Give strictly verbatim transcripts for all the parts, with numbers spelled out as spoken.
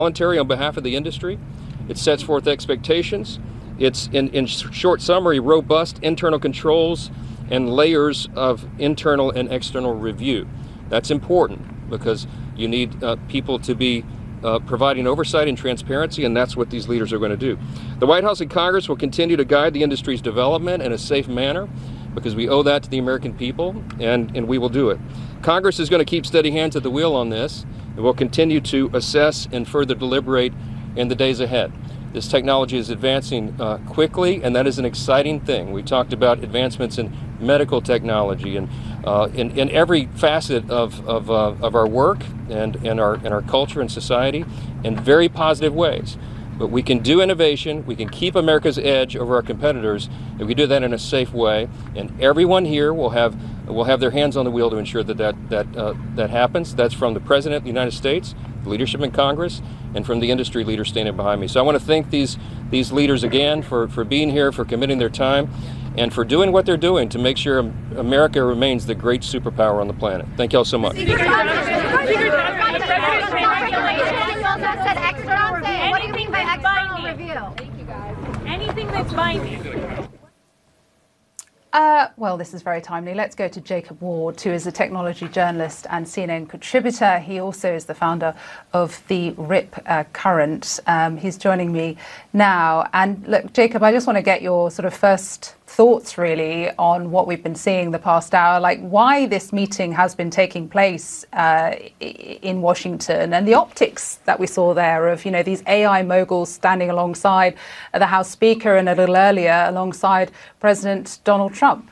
voluntary on behalf of the industry. It sets forth expectations. It's, in, in short summary, robust internal controls and layers of internal and external review. That's important because you need uh, people to be uh, providing oversight and transparency, and that's what these leaders are going to do. The White House and Congress will continue to guide the industry's development in a safe manner because we owe that to the American people, and, and we will do it. Congress is going to keep steady hands at the wheel on this, and we'll continue to assess and further deliberate in the days ahead. This technology is advancing uh, quickly, and that is an exciting thing. We talked about advancements in medical technology and uh, in, in every facet of, of, uh, of our work and, and, our, and our culture and society in very positive ways. But we can do innovation, we can keep America's edge over our competitors, and we do that in a safe way. And everyone here will have, will have their hands on the wheel to ensure that that, that, uh, that happens. That's from the President of the United States, the leadership in Congress, and from the industry leaders standing behind me. So I want to thank these, these leaders again for, for being here, for committing their time, and for doing what they're doing to make sure America remains the great superpower on the planet. Thank you all so much. What do you mean by external review? Thank you, guys. Anything that's binding. Uh, well, this is very timely. Let's go to Jacob Ward, who is a technology journalist and C N N contributor. He also is the founder of the R I P uh, Current. Um, he's joining me now. And look, Jacob, I just want to get your sort of first thoughts really on what we've been seeing the past hour, like why this meeting has been taking place uh, in Washington and the optics that we saw there of, you know, these A I moguls standing alongside the House Speaker and a little earlier alongside President Donald Trump.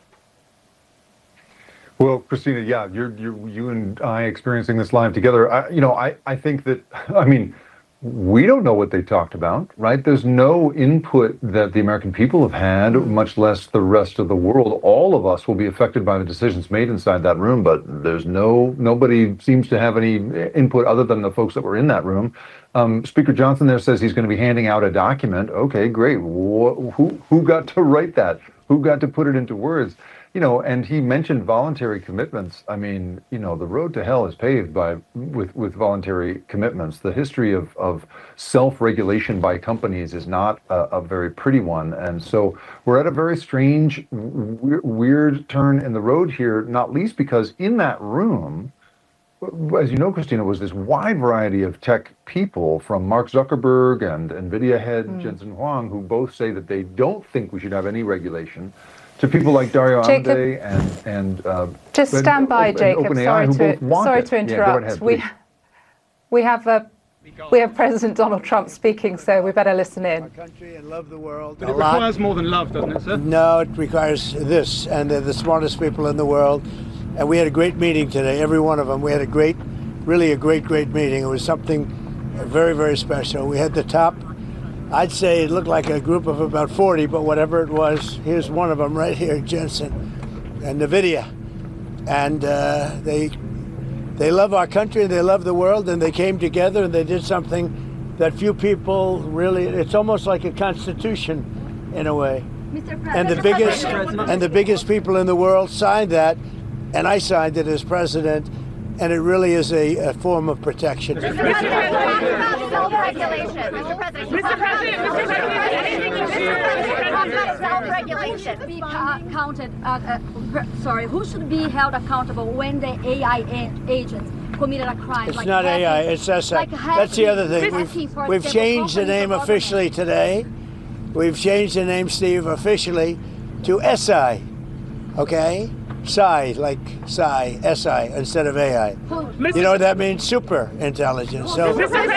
Well, Christina, yeah, you're, you're, you and I experiencing this live together. I, you know, I, I think that, I mean, we don't know what they talked about, right? There's no input that the American people have had, much less the rest of the world. All of us will be affected by the decisions made inside that room, but there's no, nobody seems to have any input other than the folks that were in that room. Um, Speaker Johnson there says he's going to be handing out a document. Okay, great. Wh- who, who got to write that? Who got to put it into words? You know, and he mentioned voluntary commitments. I mean, you know, the road to hell is paved by with, with voluntary commitments. The history of, of self-regulation by companies is not a, a very pretty one. And so we're at a very strange, w- weird turn in the road here, not least because in that room, as you know, Christina, was this wide variety of tech people from Mark Zuckerberg and NVIDIA head mm. Jensen Huang, who both say that they don't think we should have any regulation, to people like Dario Amodei and and uh, just stand by, and, Jacob. And sorry to sorry to interrupt. Yeah, ahead, we we have a we have President Donald Trump speaking, so we better listen in. Our country and love the world. But it requires more than love, doesn't it, sir? No, it requires this, and they're the smartest people in the world. And we had a great meeting today, every one of them. We had a great, really a great, great meeting. It was something very, very special. We had the top. I'd say it looked like a group of about forty, but whatever it was, here's one of them right here, Jensen and NVIDIA. And uh, they they love our country, they love the world, and they came together and they did something that few people really, it's almost like a constitution in a way. Mister And the biggest and the biggest people in the world signed that, and I signed it as president. And it really is a, a form of protection. Mister President, talk about self-regulation. Mister President, Mister President, Mister President, talk about self-regulation. Be counted. Uh, uh, sorry, who should be held accountable when the A I agents committed a crime? It's like not hacking, A I. It's S I. like That's the other thing. We've, we've changed the name officially today. We've changed the name, Steve, officially to S I. Okay. S I, like Psi, S I, instead of A I. You know what that means? Super intelligence. So,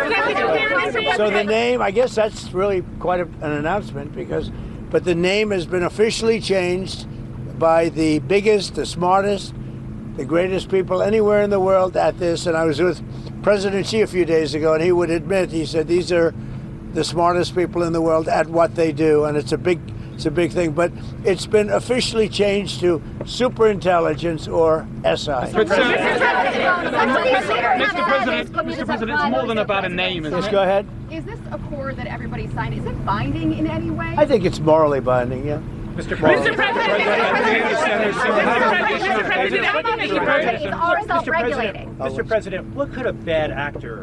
so the name, I guess that's really quite a, an announcement because, but the name has been officially changed by the biggest, the smartest, the greatest people anywhere in the world at this. And I was with President Xi a few days ago, and he would admit, he said, these are the smartest people in the world at what they do. And it's a big It's a big thing, but it's been officially changed to superintelligence or S I. Mister President, Mister President, Mister President, it's more than about a name, isn't it? Just go ahead. Is this accord that everybody signed? Is it binding in any way? I think it's morally binding, yeah. Mister President, Mister President, Mister President, it's all self-regulating. Mister President, what could a bad actor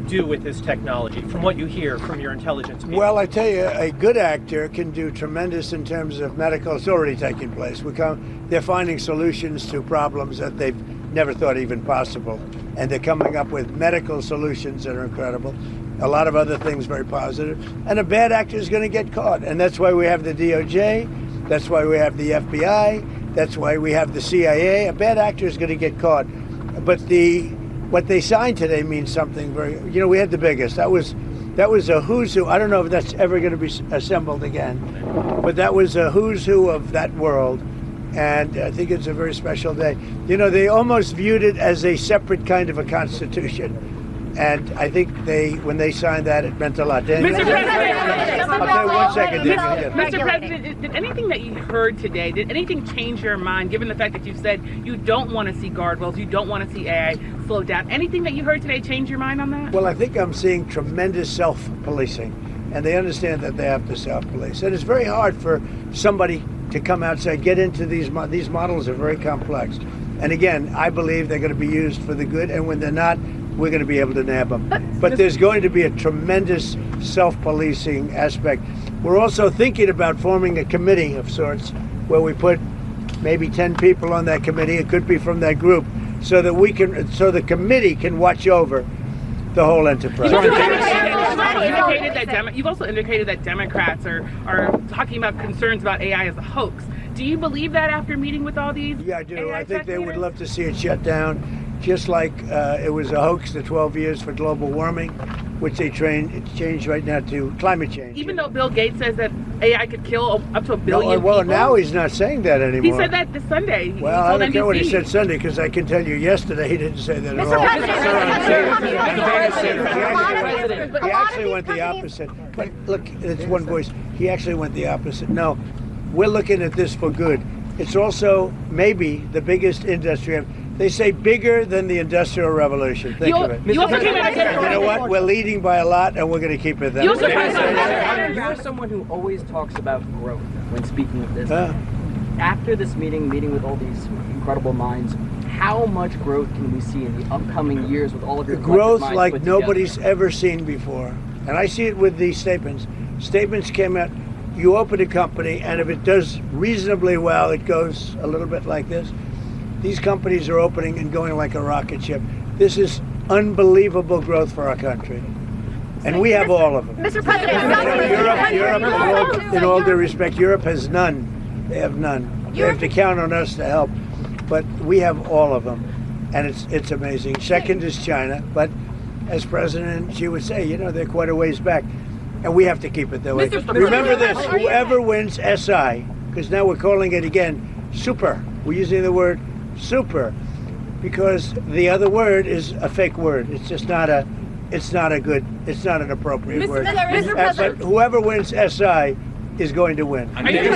do with this technology, from what you hear from your intelligence people? Well, I tell you, a good actor can do tremendous in terms of medical. It's already taking place. We come, they're finding solutions to problems that they've never thought even possible. And they're coming up with medical solutions that are incredible. A lot of other things very positive. And a bad actor is going to get caught. And that's why we have the D O J. That's why we have the F B I. That's why we have the C I A. A bad actor is going to get caught. But the what they signed today means something very, you know, we had the biggest. That was that was a who's who. I don't know if that's ever going to be assembled again. But that was a who's who of that world. And I think it's a very special day. You know, they almost viewed it as a separate kind of a constitution. And I think they, when they signed that, it meant a lot. Daniel? Mister President, I'll tell you one second, Daniel. Mister President, did anything that you heard today, did anything change your mind, given the fact that you said you don't want to see guardrails, you don't want to see A I slow down? Anything that you heard today change your mind on that? Well, I think I'm seeing tremendous self-policing, and they understand that they have to self-police. And it's very hard for somebody to come out and say, get into these, mo these models are very complex. And again, I believe they're going to be used for the good, and when they're not, we're going to be able to nab them. But there's going to be a tremendous self-policing aspect. We're also thinking about forming a committee of sorts where we put maybe ten people on that committee. It could be from that group, so that we can, so the committee can watch over the whole enterprise. You've also indicated that, Demo you've also indicated that Democrats are, are talking about concerns about A I as a hoax. Do you believe that after meeting with all these? Yeah, I do. A I I think they leaders? would love to see it shut down. Just like uh, it was a hoax, the twelve years for global warming, which they trained, it's changed right now to climate change. Even though Bill Gates says that A I could kill up to a billion no, well, people? now he's not saying that anymore. He said that this Sunday. Well, he I told don't care what he N B C. said Sunday, because I can tell you yesterday he didn't say that at Mister all. President, He actually went the opposite. But look, it's one voice. He actually went the opposite. No, we're looking at this for good. It's also maybe the biggest industry. They say bigger than the Industrial Revolution. Think You- of it. you also came out and said- You know what? We're leading by a lot, and we're going to keep it that You way. also- You're someone who always talks about growth when speaking of this. Uh, After this meeting, meeting with all these incredible minds, how much growth can we see in the upcoming years with all of your collective growth minds like put together? nobody's ever seen before. And I see it with these statements. Statements came out, you open a company, and if it does reasonably well, it goes a little bit like this. These companies are opening and going like a rocket ship. This is unbelievable growth for our country. And we have all of them. Mister President, You know, Europe, Europe in, all, in all due respect, Europe has none. They have none. They have to count on us to help. But we have all of them. And it's, it's amazing. Second is China. But as President Xi would say, you know, they're quite a ways back. And we have to keep it that way. Mister Remember this, whoever wins S I, because now we're calling it again, super. We're using the word super because the other word is a fake word. It's just not a, it's not a good, it's not an appropriate Mister word. Mister Uh, but whoever wins S I is going to win. Are you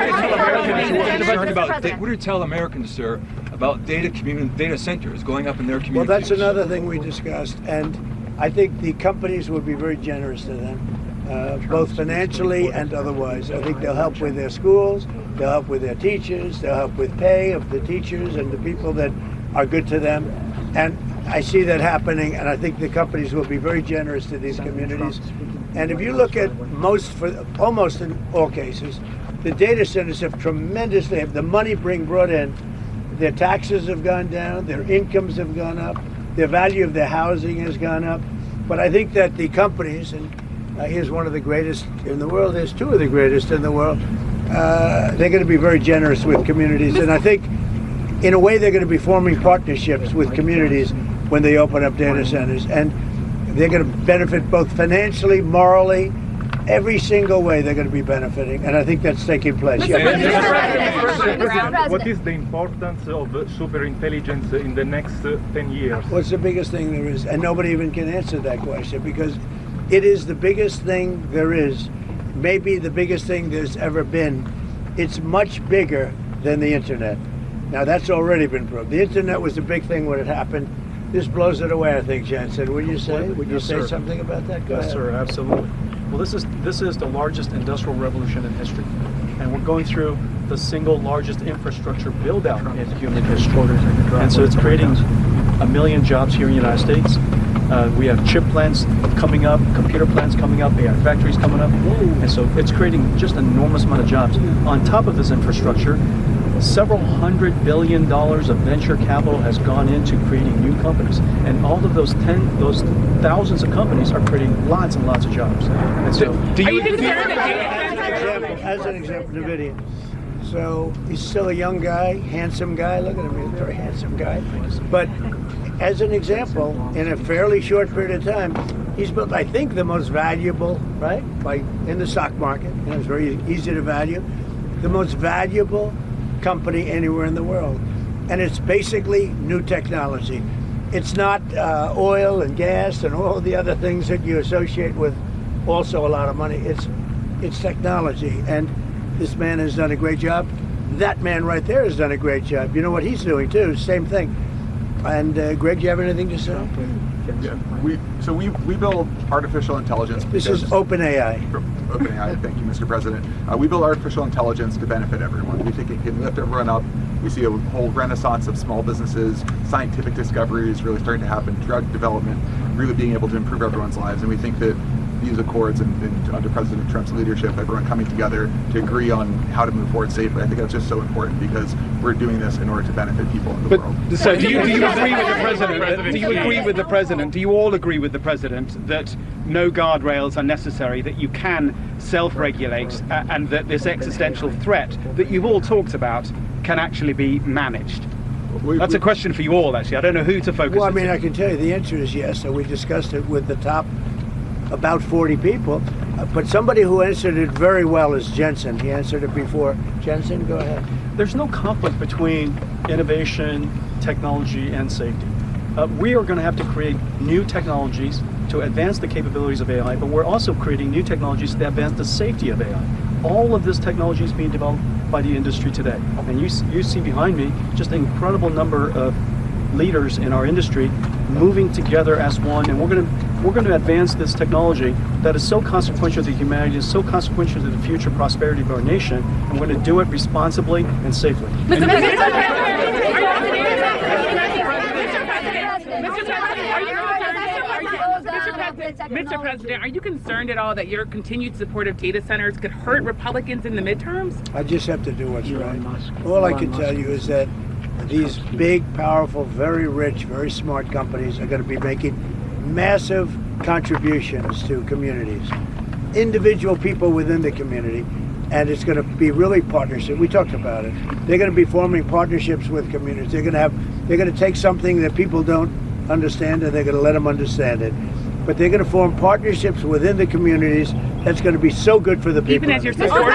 concerned about da- what do you tell Americans, sir, about data community data centers going up in their Well, communities? that's another thing we discussed, and I think the companies would be very generous to them, uh, both financially and otherwise. I think they'll help with their schools, they'll help with their teachers, they'll help with pay of the teachers and the people that are good to them. And I see that happening, and I think the companies will be very generous to these communities. And if you look at most, for almost in all cases, the data centers have tremendously, the money being brought in, their taxes have gone down, their incomes have gone up, the value of their housing has gone up. But I think that the companies, and uh, here's one of the greatest in the world, there's two of the greatest in the world, uh, they're going to be very generous with communities. And I think, in a way, they're going to be forming partnerships with communities when they open up data centers. And they're going to benefit both financially, morally, every single way they're going to be benefiting. And I think that's taking place. Mister Yeah. President, President. what is the importance of uh, superintelligence in the next uh, ten years? What's the biggest thing there is? And nobody even can answer that question because it is the biggest thing there is, maybe the biggest thing there's ever been. It's much bigger than the internet. Now that's already been proved. The internet was the big thing when it happened. This blows it away, I think, Jensen. Would you say? Would you Yes, say sir. something about that? Go Yes, ahead. sir, absolutely. Well, this is this is the largest industrial revolution in history, and we're going through the single largest infrastructure build-out in human history. And so it's creating a million jobs here in the United States, Uh, we have chip plants coming up, computer plants coming up, A I factories coming up, and so it's creating just an enormous amount of jobs. On top of this infrastructure, several hundred billion dollars of venture capital has gone into creating new companies, and all of those ten, those thousands of companies are creating lots and lots of jobs. And so, do you, do you, as an example, Davidian. So he's still a young guy, handsome guy. Look at him, he's a very handsome guy. But as an example, in a fairly short period of time, he's built, I think, the most valuable, right, by in the stock market. You know, it's very easy to value, the most valuable company anywhere in the world, and it's basically new technology. It's not uh, oil and gas and all the other things that you associate with also a lot of money. It's it's technology, and this man has done a great job. That man right there has done a great job. You know what he's doing too? Same thing. And uh, Greg, do you have anything to say? Yeah, we so we we build artificial intelligence. This is OpenAI. OpenAI. Thank you, Mister President. Uh, we build artificial intelligence to benefit everyone. We think it can lift everyone up. We see a whole renaissance of small businesses, scientific discoveries really starting to happen, drug development, really being able to improve everyone's lives. And we think that these accords and, and under President Trump's leadership, everyone coming together to agree on how to move forward safely. I think that's just so important because we're doing this in order to benefit people in the but, world. So do you, do you agree with the president? Do you agree with the president? Do you all agree with the president that no guardrails are necessary, that you can self-regulate, uh, and that this existential threat that you've all talked about can actually be managed? We, That's we, a question for you all, actually. I don't know who to focus on. Well, I mean, I can tell you the answer is yes. So we discussed it with the top about forty people, uh, but somebody who answered it very well is Jensen. He answered it before. Jensen, go ahead. There's no conflict between innovation, technology, and safety. Uh, we are going to have to create new technologies to advance the capabilities of A I, but we're also creating new technologies to advance the safety of A I. All of this technology is being developed by the industry today. And you, you see behind me just an incredible number of leaders in our industry moving together as one, and we're going to we're going to advance this technology that is so consequential to humanity, is so consequential to the future prosperity of our nation, and we're going to do it responsibly and safely. Mister And President, Mister President, are you concerned at all that your continued support of data centers could hurt Republicans in the midterms? I just have to do what's right. All I can tell you is that these big, powerful, very rich, very smart companies are going to be making massive contributions to communities, individual people within the community, and it's going to be really partnership. We talked about it. They're going to be forming partnerships with communities. They're going to have, they're going to take something that people don't understand, and they're going to let them understand it. But they're going to form partnerships within the communities that's going to be so good for the people. Even as your supporters.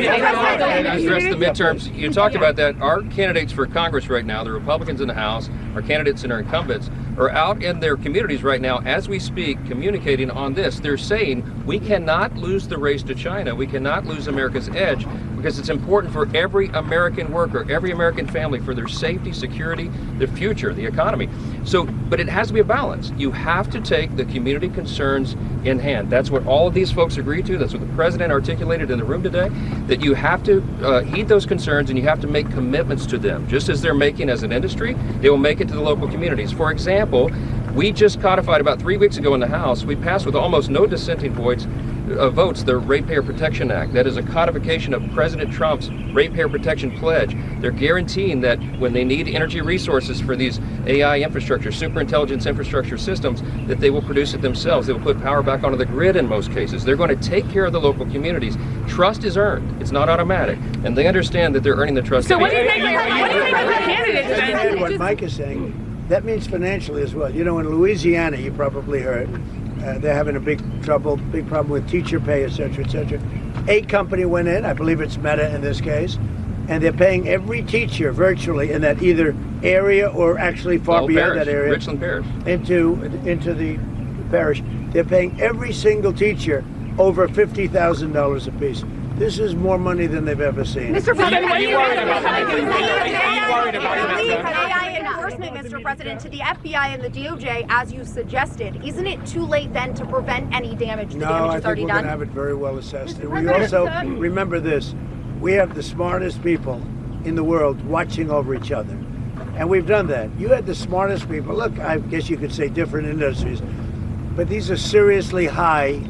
Address the midterms. You talked about that. Our candidates for Congress right now, the Republicans in the House, our candidates and our incumbents, are out in their communities right now as we speak communicating on this. They're saying we cannot lose the race to China. We cannot lose America's edge because it's important for every American worker, every American family, for their safety, security, the future, the economy. So, but it has to be a balance. You have to take the community concerns in hand. That's what all of these folks agree to. That's what the president articulated in the room today, that you have to uh, heed those concerns and you have to make commitments to them. Just as they're making as an industry, they will make it to the local communities. For example, we just codified about three weeks ago in the House, we passed with almost no dissenting votes, uh, votes the Ratepayer Protection Act. That is a codification of President Trump's Ratepayer Protection Pledge. They're guaranteeing that when they need energy resources for these A I infrastructure, superintelligence infrastructure systems, that they will produce it themselves. They will put power back onto the grid in most cases. They're going to take care of the local communities. Trust is earned. It's not automatic. And they understand that they're earning the trust. So what do you think of the candidates then? What Mike is saying, that means financially as well. You know, in Louisiana, you probably heard, uh, they're having a big trouble, big problem with teacher pay, et cetera, et cetera. A company went in, I believe it's Meta in this case, and they're paying every teacher virtually in that either area or actually far beyond that area. Richland Parish. Into, into the parish. They're paying every single teacher over fifty thousand dollars apiece. This is more money than they've ever seen. Mister President, are you worried about that? Are you worried about A I enforcement, Mister President, to the F B I and the D O J, as you suggested? Isn't it too late then to prevent any damage? The no, damage I is think already we're done. going to have it very well assessed. And we also, remember this, we have the smartest people in the world watching over each other. And we've done that. You had the smartest people. Look, I guess you could say different industries. but these are seriously high